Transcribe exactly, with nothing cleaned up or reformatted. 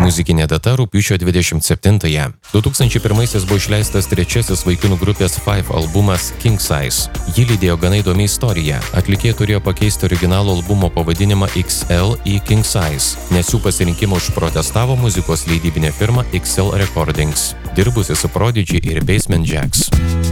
Muzikinė data rugpjūčio dvidešimt septintąją. du tūkstančiai pirmaisiais buvo išleistas trečiasis vaikinų grupės Five albumas King Size. Jį lydėjo gana įdomi istorija. Atlikėjai turėjo pakeisti originalų albumo pavadinimą X L į King Size, nes jų pasirinkimą užprotestavo muzikos leidybinė firma X L Recordings, dirbusi su Prodigy ir Basement Jaxx.